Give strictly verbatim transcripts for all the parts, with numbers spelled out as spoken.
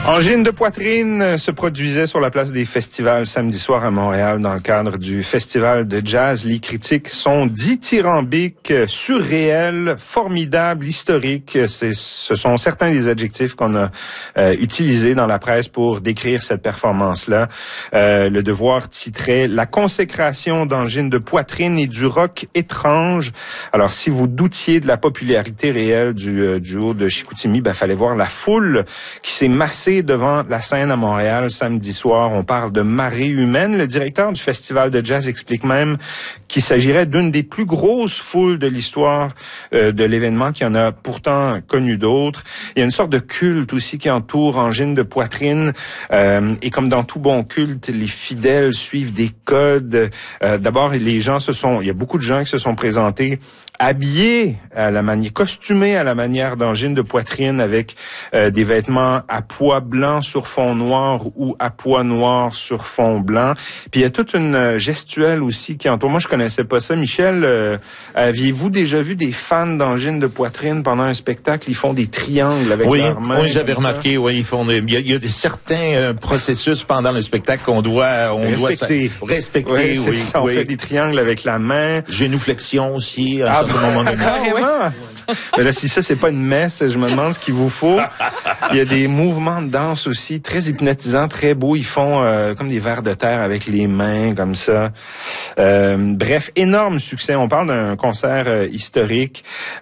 Angine de poitrine se produisait sur la place des festivals samedi soir à Montréal dans le cadre du festival de jazz. Les critiques sont dithyrambiques, surréelles, formidables, historiques. C'est, ce sont certains des adjectifs qu'on a euh, utilisés dans la presse pour décrire cette performance-là. Euh, le Devoir titrait « La consécration d'Angine de poitrine et du rock étrange ». Alors, si vous doutiez de la popularité réelle du euh, duo de Chicoutimi, ben, fallait voir la foule qui s'est massée devant la scène à Montréal samedi soir. On parle de marée humaine. Le directeur du festival de jazz explique même qu'il s'agirait d'une des plus grosses foules de l'histoire euh, de l'événement, qui en a pourtant connu d'autres. Il y a une sorte de culte aussi qui entoure Angine de poitrine. Euh, et comme dans tout bon culte, les fidèles suivent des codes. Euh, d'abord, les gens se sont... Il y a beaucoup de gens qui se sont présentés habillés à la manière, costumés à la manière d'Angine de poitrine, avec euh, des vêtements à pois blanc sur fond noir ou à pois noir sur fond blanc. Puis il y a toute une gestuelle aussi qui entoure. Moi, je connaissais pas ça. Michel, euh, aviez-vous déjà vu des fans d'Angine de poitrine pendant un spectacle? Ils font des triangles avec oui, leurs mains. Oui, j'avais remarqué. Ça. Oui, ils font. Des, il, y a, il y a des certains euh, processus pendant le spectacle qu'on doit, on respecter. doit respecter. Oui, oui, ça, oui. On fait des triangles avec la main. Génuflexion aussi. Ah, bah, carrément. Mais là, si ça, c'est pas une messe, je me demande ce qu'il vous faut. Il y a des mouvements de danse aussi très hypnotisants, très beaux. Ils font euh, comme des vers de terre avec les mains, comme ça. Euh, bref, énorme succès. On parle d'un concert euh, historique.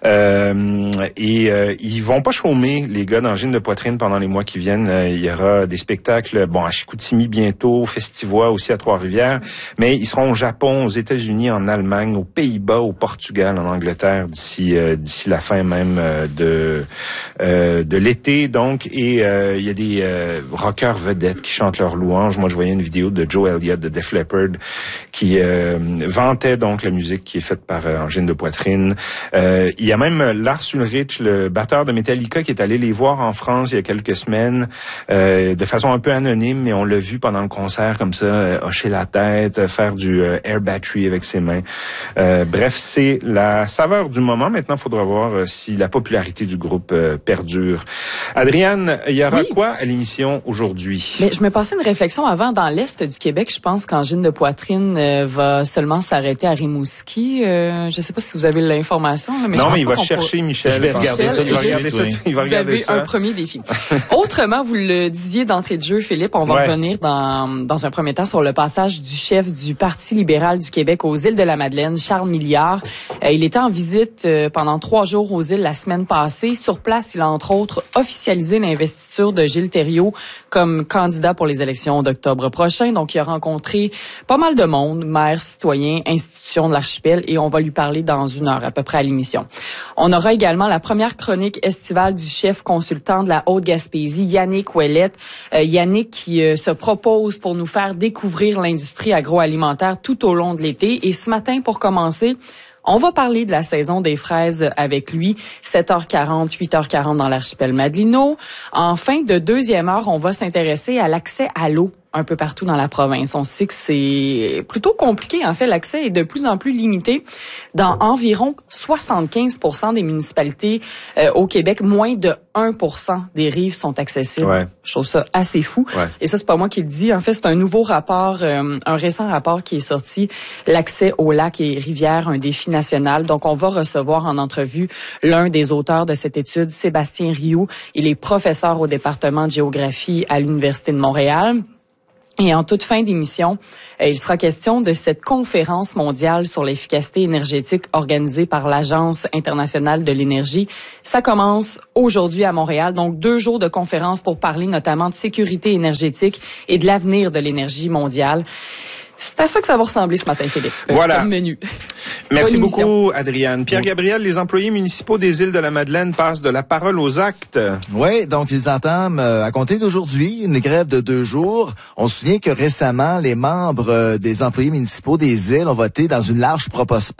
Euh, et euh, ils vont pas chômer, les gars d'Angine de poitrine, pendant les mois qui viennent. Euh, il y aura des spectacles, bon, à Chicoutimi bientôt, Festivois aussi à Trois-Rivières. Mais ils seront au Japon, aux États-Unis, en Allemagne, aux Pays-Bas, au Portugal, en Angleterre, d'ici euh, d'ici la fin même euh, de euh, de l'été, donc. Et euh, il y a des euh, rockers vedettes qui chantent leurs louanges. Moi, je voyais une vidéo de Joe Elliott de Def Leppard qui euh, vantait donc la musique qui est faite par euh, Angine de poitrine. Euh, il y a même Lars Ulrich, le batteur de Metallica, qui est allé les voir en France il y a quelques semaines, euh, de façon un peu anonyme, mais on l'a vu pendant le concert comme ça, euh, hocher la tête, faire du euh, air battery avec ses mains. Euh, bref, c'est la saveur du moment. Maintenant, il faudra voir euh, si la popularité du groupe euh, perdure. Adrienne, il y aura oui. quoi à l'émission aujourd'hui? Mais je me passais une réflexion avant. Dans l'Est du Québec, je pense qu'Angine de poitrine euh, va seulement s'arrêter à Rimouski. Euh, je ne sais pas si vous avez l'information. Là, mais non, je mais il va peut... chercher Michel. Je vais regarder Michel, ça. Il va regarder ça. Il va vous regarder avez ça. un premier défi. Autrement, vous le disiez d'entrée de jeu, Philippe, on va ouais. revenir dans, dans un premier temps sur le passage du chef du Parti libéral du Québec aux îles de la Madeleine, Charles Milliard. Euh, il était en visite euh, pendant trois jours aux îles la semaine passée. Sur place, il a entre autres officialisé l'investiture de Gilles Thériault comme candidat pour les élections d'octobre prochain. Donc, il a rencontré pas mal de monde, maires, citoyens, institutions de l'archipel, et on va lui parler dans une heure à peu près à l'émission. On aura également la première chronique estivale du chef consultant de la Haute-Gaspésie, Yannick Ouellette. Euh, Yannick qui euh, se propose pour nous faire découvrir l'industrie agroalimentaire tout au long de l'été. Et ce matin, pour commencer, on va parler de la saison des fraises avec lui, sept heures quarante, huit heures quarante dans l'archipel Madelino. En fin de deuxième heure, on va s'intéresser à l'accès à l'eau un peu partout dans la province. On sait que c'est plutôt compliqué. En fait, l'accès est de plus en plus limité dans environ soixante-quinze pour cent des municipalités euh, au Québec. Moins de un pour cent des rives sont accessibles. Ouais. Je trouve ça assez fou. Ouais. Et ça, c'est pas moi qui le dis. En fait, c'est un nouveau rapport, euh, un récent rapport qui est sorti, l'accès aux lacs et rivières, un défi national. Donc, on va recevoir en entrevue l'un des auteurs de cette étude, Sébastien Rioux. Il est professeur au département de géographie à l'Université de Montréal. Et en toute fin d'émission, euh, il sera question de cette conférence mondiale sur l'efficacité énergétique organisée par l'Agence internationale de l'énergie. Ça commence aujourd'hui à Montréal, donc deux jours de conférence pour parler notamment de sécurité énergétique et de l'avenir de l'énergie mondiale. C'est à ça que ça va ressembler ce matin, Philippe. Voilà. Comme menu. Merci beaucoup, Adrienne. Pierre-Gabriel, les employés municipaux des îles de la Madeleine passent de la parole aux actes. Oui, donc ils entament, euh, à compter d'aujourd'hui, une grève de deux jours. On se souvient que récemment, les membres euh, des employés municipaux des îles ont voté dans une large propos- propos-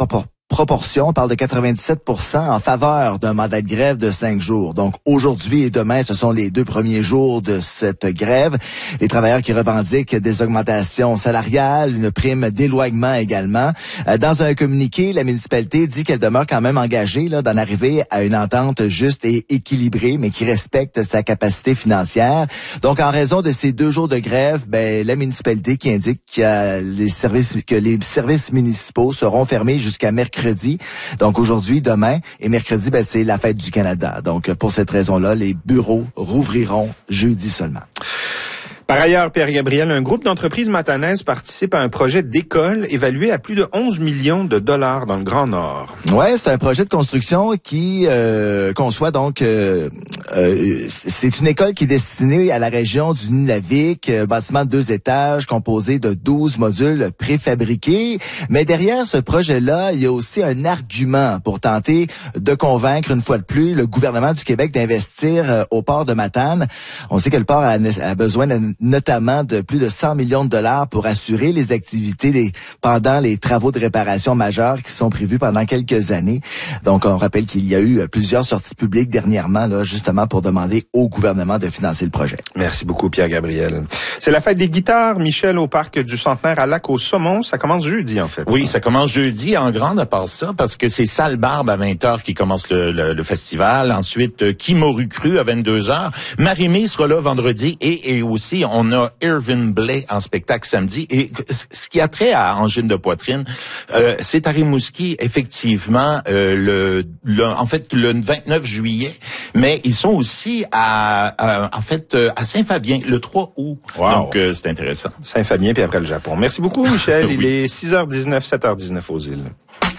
proportion, on parle de quatre-vingt-dix-sept pour cent en faveur d'un mandat de grève de cinq jours. Donc aujourd'hui et demain, ce sont les deux premiers jours de cette grève. Les travailleurs qui revendiquent des augmentations salariales, une prime d'éloignement également. Dans un communiqué, la municipalité dit qu'elle demeure quand même engagée là, d'en arriver à une entente juste et équilibrée, mais qui respecte sa capacité financière. Donc en raison de ces deux jours de grève, ben la municipalité qui indique que les services que les services municipaux seront fermés jusqu'à mercredi. Mercredi. Donc aujourd'hui, demain et mercredi, ben, c'est la fête du Canada. Donc pour cette raison-là, les bureaux rouvriront jeudi seulement. Par ailleurs, Pierre-Gabriel, un groupe d'entreprises matanaises participe à un projet d'école évalué à plus de onze millions de dollars dans le Grand Nord. Ouais, c'est un projet de construction qui euh, conçoit donc euh, euh, c'est une école qui est destinée à la région du Nunavik, euh, bâtiment de deux étages composé de douze modules préfabriqués. Mais derrière ce projet-là, il y a aussi un argument pour tenter de convaincre une fois de plus le gouvernement du Québec d'investir euh, au port de Matane. On sait que le port a, a besoin de notamment de plus de cent millions de dollars pour assurer les activités les, pendant les travaux de réparation majeurs qui sont prévus pendant quelques années. Donc, on rappelle qu'il y a eu plusieurs sorties publiques dernièrement, là, justement pour demander au gouvernement de financer le projet. Merci beaucoup, Pierre-Gabriel. C'est la fête des guitares, Michel, au parc du Centenaire à Lac-au-Saumon. Ça commence jeudi, en fait. Oui, ça commence jeudi en grande à part ça, parce que c'est Salle Barbe à vingt heures qui commence le, le, le festival. Ensuite, euh, Qui m'aurait cru à vingt-deux heures. Marie-Mé sera là vendredi et, et aussi on a Irvin Blais en spectacle samedi. Et ce qui a trait à angine de poitrine, euh, c'est à Rimouski, effectivement, euh, le, le, en fait, le vingt-neuf juillet, mais ils sont aussi à, à en fait, à Saint-Fabien, le trois août. Wow. Donc, euh, c'est intéressant. Saint-Fabien, puis après le Japon. Merci beaucoup, Michel. Oui. Il est six heures dix-neuf, sept heures dix-neuf aux îles.